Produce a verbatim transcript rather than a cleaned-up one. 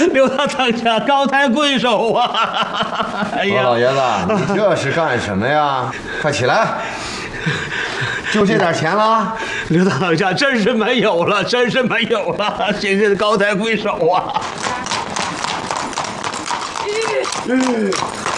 刘大当家高抬贵手啊！哎呀， 老爷子，你这是干什么呀？快起来！就这点钱了？ 刘大当家真是没有了，真是没有了，谢谢高抬贵手啊！